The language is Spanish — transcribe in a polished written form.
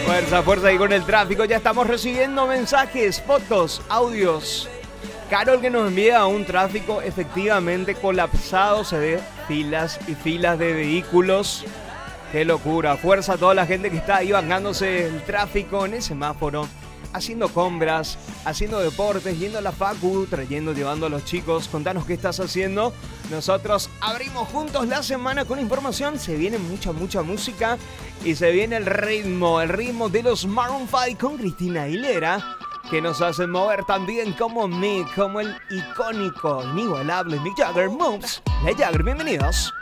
Fuerza, fuerza y con el tráfico ya estamos recibiendo mensajes, fotos, audios. Carol que nos envía un tráfico efectivamente colapsado, se ve filas y filas de vehículos. Qué locura, fuerza a toda la gente que está ahí bancándose el tráfico en el semáforo, haciendo compras, haciendo deportes, yendo a la facu, llevando a los chicos. Contanos qué estás haciendo. Nosotros abrimos juntos la semana con información. Se viene mucha música y se viene el ritmo de los Maroon 5 con Cristina Aguilera, que nos hacen mover también como Mick, como el icónico, inigualable Mick Jagger. Moves, Mick Jagger, bienvenidos.